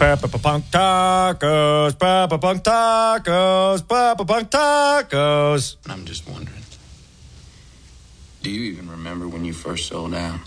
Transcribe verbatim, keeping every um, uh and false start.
Peppa Punk tacos, Peppa Punk tacos, Peppa Punk tacos. I'm just wondering, do you even remember when you first sold out?